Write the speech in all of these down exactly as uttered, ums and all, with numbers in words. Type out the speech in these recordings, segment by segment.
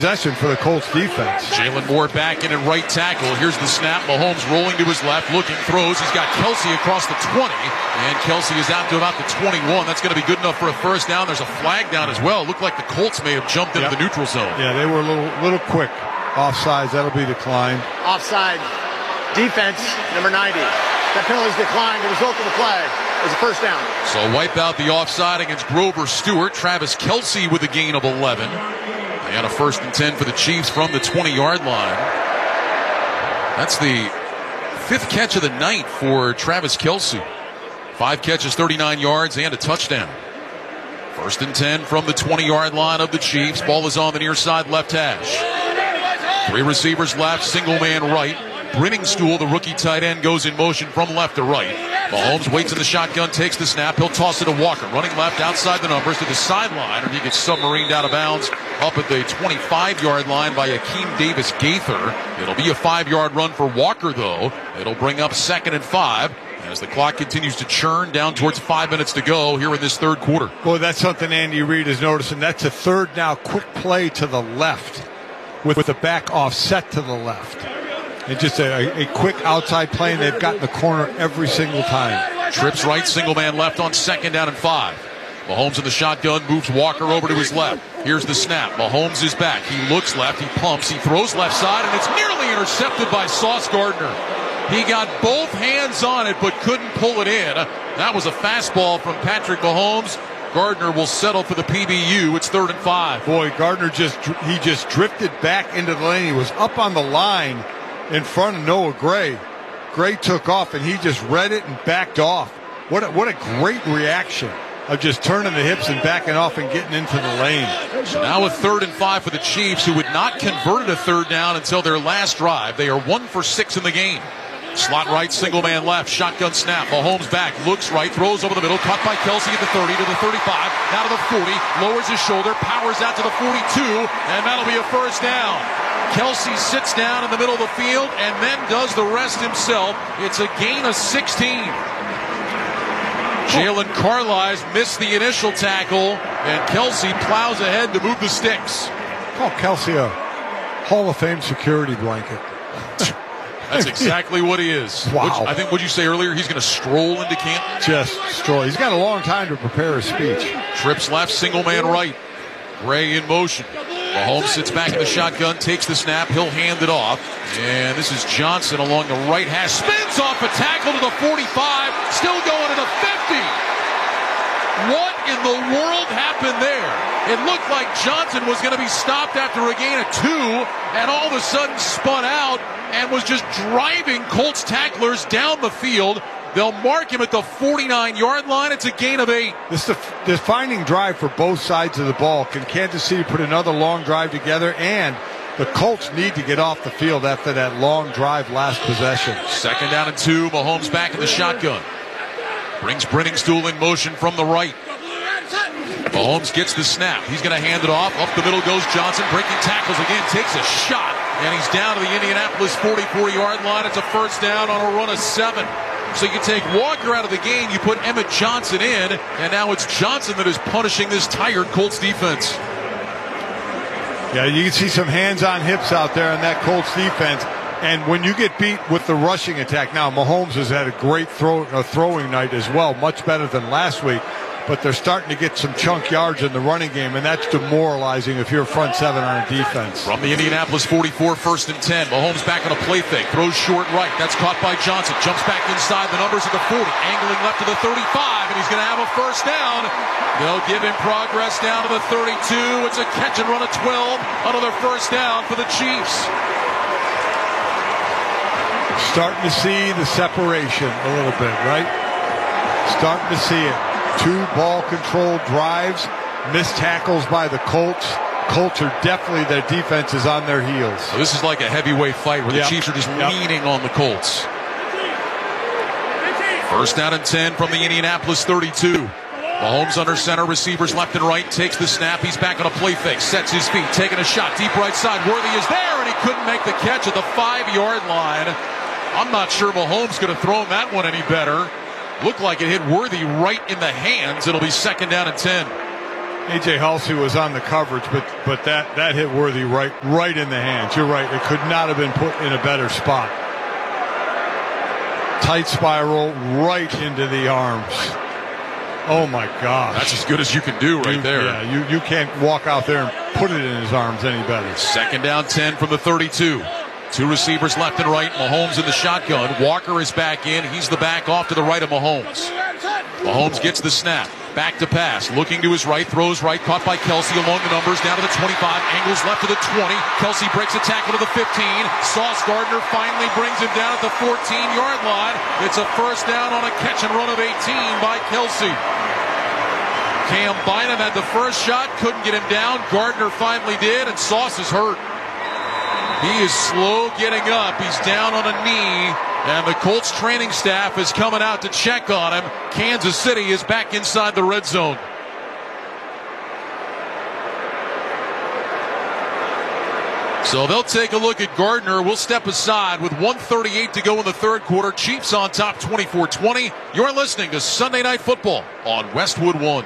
possession for the Colts defense. Jalen Moore back in at right tackle. Here's the snap. Mahomes rolling to his left, looking, throws. He's got Kelce across the twenty, and Kelce is out to about the twenty-one. That's going to be good enough for a first down. There's a flag down as well. It looked like the Colts may have jumped into yep. the neutral zone. Yeah, they were a little, little quick. Offsides, that'll be declined. Offside. Defense, number ninety. That penalty's declined. The result of the flag is a first down. So wipe out the offside against Grover Stewart. Travis Kelce with a gain of eleven. And a first and ten for the Chiefs from the twenty-yard line. That's the fifth catch of the night for Travis Kelce. Five catches, thirty-nine yards, and a touchdown. First and ten from the twenty-yard line of the Chiefs. Ball is on the near side left hash. Three receivers left, single man right. Brenningstool, the rookie tight end, goes in motion from left to right. Mahomes waits in the shotgun, takes the snap. He'll toss it to Walker, running left outside the numbers to the sideline, or he gets submarined out of bounds up at the twenty-five-yard line by Akeem Davis-Gaither. It'll be a five-yard run for Walker, though. It'll bring up second and five as the clock continues to churn down towards five minutes to go here in this third quarter. Boy, that's something Andy Reid is noticing. That's a third now, quick play to the left with, with the back offset to the left. And just a, a quick outside play, and they've gotten the corner every single time. Trips right, single man left on second down and five. Mahomes in the shotgun, moves Walker over to his left. Here's the snap. Mahomes is back. He looks left, he pumps, he throws left side, and it's nearly intercepted by Sauce Gardner. He got both hands on it, but couldn't pull it in. That was a fastball from Patrick Mahomes. Gardner will settle for the P B U. It's third and five. Boy, Gardner just he just drifted back into the lane. He was up on the line in front of Noah Gray. Gray took off, and he just read it and backed off. What a, what a great reaction of just turning the hips and backing off and getting into the lane. So now a third and five for the Chiefs, who had not converted a third down until their last drive. They are one for six in the game. Slot right, single man left, shotgun snap. Mahomes back, looks right, throws over the middle, caught by Kelce at the thirty to the thirty-five, now to the forty, lowers his shoulder, powers out to the forty-two, and that'll be a first down. Kelce sits down in the middle of the field and then does the rest himself. It's a gain of sixteen. Jalen Carlisle missed the initial tackle, and Kelce plows ahead to move the sticks. Call Kelce a Hall of Fame security blanket. That's exactly what he is. Wow. Which, I think, what you say earlier, he's going to stroll into camp? Just stroll. He's got a long time to prepare his speech. Trips left, single man right. Gray in motion. Mahomes sits back in the shotgun, takes the snap, he'll hand it off. And this is Johnson along the right hash. Spins off a tackle to the forty-five, still going to the fifty. What in the world happened there? It looked like Johnson was going to be stopped after a gain of two, and all of a sudden spun out and was just driving Colts tacklers down the field. They'll mark him at the forty-nine-yard line. It's a gain of eight. This is a defining drive for both sides of the ball. Can Kansas City put another long drive together? And the Colts need to get off the field after that long drive last possession. Second down and two. Mahomes back in the shotgun. Brings Brenningstool in motion from the right. Mahomes gets the snap. He's going to hand it off. Up the middle goes Johnson. Breaking tackles again. Takes a shot. And he's down to the Indianapolis forty-four-yard line. It's a first down on a run of seven. So you take Walker out of the game, you put Emmett Johnson in, and now it's Johnson that is punishing this tired Colts defense. Yeah, you can see some hands on hips out there in that Colts defense. And when you get beat with the rushing attack, now Mahomes has had a great throw, uh, throwing night as well, much better than last week. But they're starting to get some chunk yards in the running game, and that's demoralizing if you're front seven on a defense. From the Indianapolis forty-four, first and ten. Mahomes back on a play fake, throws short right. That's caught by Johnson. Jumps back inside the numbers at the forty, angling left to the thirty-five, and he's going to have a first down. They'll give him progress down to the thirty-two. It's a catch and run of twelve. Another first down for the Chiefs. Starting to see the separation a little bit, right? Starting to see it. Two ball-controlled drives, missed tackles by the Colts. Colts are definitely, their defense is on their heels. So this is like a heavyweight fight where yep. the Chiefs are just yep. leaning on the Colts. First down and ten from the Indianapolis thirty-two. Mahomes under center, receivers left and right, takes the snap. He's back on a play fake, sets his feet, taking a shot, deep right side. Worthy is there, and he couldn't make the catch at the five-yard line. I'm not sure Mahomes could have thrown that one any better. Looked like it hit Worthy right in the hands. It'll be second down and ten. A J Halsey was on the coverage, but but that, that hit Worthy right right in the hands. You're right. It could not have been put in a better spot. Tight spiral right into the arms. Oh, my gosh. That's as good as you can do right you, there. Yeah, you, you can't walk out there and put it in his arms any better. Second down ten from the thirty-two. Two receivers left and right. Mahomes in the shotgun. Walker is back in. He's the back off to the right of Mahomes. Mahomes gets the snap. Back to pass. Looking to his right. Throws right. Caught by Kelce along the numbers. Down to the twenty-five. Angles left to the twenty. Kelce breaks a tackle to the fifteen. Sauce Gardner finally brings him down at the fourteen-yard line. It's a first down on a catch and run of eighteen by Kelce. Cam Bynum had the first shot. Couldn't get him down. Gardner finally did, and Sauce is hurt. He is slow getting up. He's down on a knee. And the Colts training staff is coming out to check on him. Kansas City is back inside the red zone. So they'll take a look at Gardner. We'll step aside with one thirty-eight to go in the third quarter. Chiefs on top twenty-four twenty. You're listening to Sunday Night Football on Westwood One.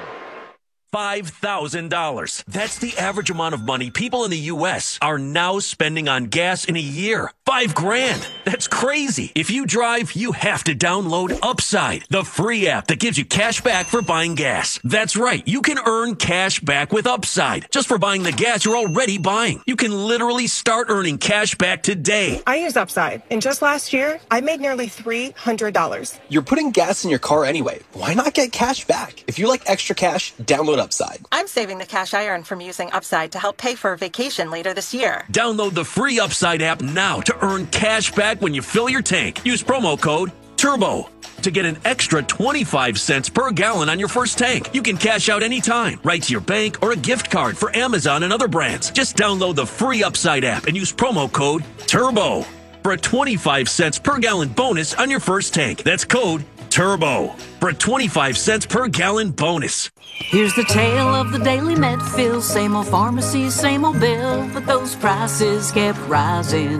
five thousand dollars. That's the average amount of money people in the U S are now spending on gas in a year. Five grand. That's crazy. If you drive, you have to download Upside, the free app that gives you cash back for buying gas. That's right. You can earn cash back with Upside just for buying the gas you're already buying. You can literally start earning cash back today. I use Upside, and just last year, I made nearly three hundred dollars. You're putting gas in your car anyway. Why not get cash back? If you like extra cash, download Upside. I'm saving the cash I earn from using Upside to help pay for a vacation later this year. Download the free Upside app now to earn cash back when you fill your tank. Use promo code TURBO to get an extra twenty-five cents per gallon on your first tank. You can cash out anytime, right to your bank or a gift card for Amazon and other brands. Just download the free Upside app and use promo code TURBO for a twenty-five cents per gallon bonus on your first tank. That's code TURBO for a twenty-five cents per gallon bonus. Here's the tale of the daily Medfill. Same old pharmacy, same old bill, but those prices kept rising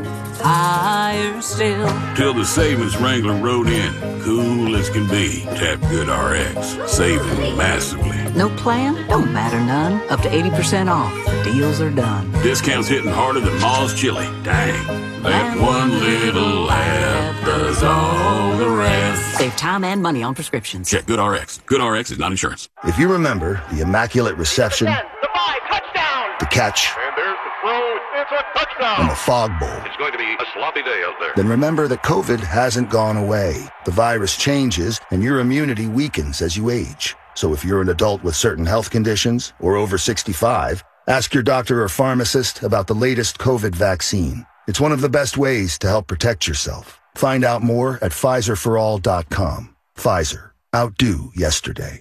higher still. Till the savings wrangler rode in, cool as can be. Tap Good R X, saving massively. No plan? Don't matter none. Up to eighty percent off. Deals are done. Discounts hitting harder than Ma's chili. Dang, that one little app does all the rest. Save time and money on prescriptions. Check Good R X. Good R X is not insurance. If you remember the immaculate reception, ten, the five, touchdown. the catch, And there's the throw. It's a touchdown. and the fog bowl, It's going to be a sloppy day out there. then remember that COVID hasn't gone away. The virus changes and your immunity weakens as you age. So if you're an adult with certain health conditions or over sixty-five, ask your doctor or pharmacist about the latest COVID vaccine. It's one of the best ways to help protect yourself. Find out more at Pfizer for all dot com. Pfizer. Outdo yesterday.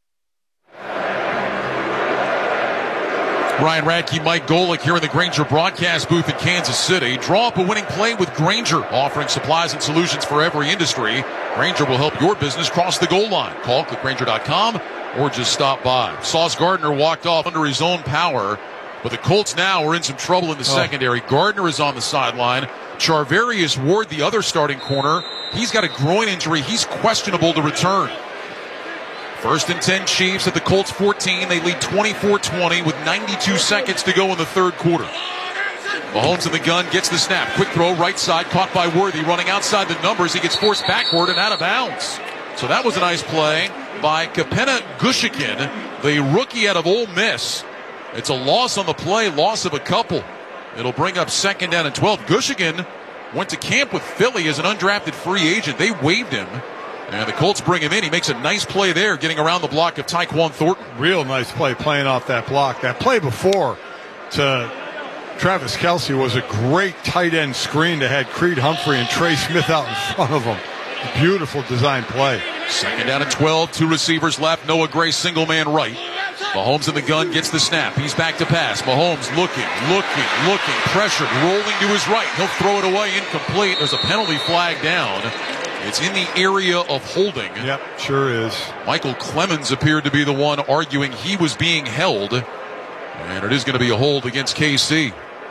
Ryan Radke, Mike Golick here in the Grainger broadcast booth in Kansas City. Draw up a winning play with Grainger, offering supplies and solutions for every industry. Grainger will help your business cross the goal line. Call click grainger dot com or just stop by. Sauce Gardner walked off under his own power, but the Colts now are in some trouble in the oh. secondary. Gardner is on the sideline. Charvarius Ward, the other starting corner, he's got a groin injury. He's questionable to return. First and ten Chiefs at the Colts fourteen. They lead twenty-four twenty with ninety-two seconds to go in the third quarter. Mahomes in the gun, gets the snap. Quick throw, right side, caught by Worthy. Running outside the numbers, he gets forced backward and out of bounds. So that was a nice play by Kapena Gushikin, the rookie out of Ole Miss. It's a loss on the play, loss of a couple. It'll bring up second down and twelve. Gushikin went to camp with Philly as an undrafted free agent. They waived him. And the Colts bring him in. He makes a nice play there, getting around the block of Tyquan Thornton. Real nice play, playing off that block. That play before to Travis Kelce was a great tight end screen that had Creed Humphrey and Trey Smith out in front of him. Beautiful design play. Second down and twelve, two receivers left. Noah Gray, single man right. Mahomes in the gun, gets the snap. He's back to pass. Mahomes looking, looking, looking, pressured, rolling to his right. He'll throw it away, incomplete. There's a penalty flag down. It's in the area of holding. Yep, sure is. Michael Clemens appeared to be the one arguing he was being held. And it is going to be a hold against K C.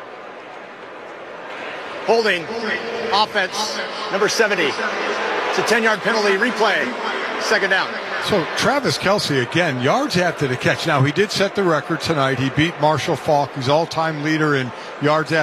Holding. Offense. Number seventy. It's a ten-yard penalty. Replay. Second down. So Travis Kelce, again, yards after the catch. Now, he did set the record tonight. He beat Marshall Faulk. He's all-time leader in yards after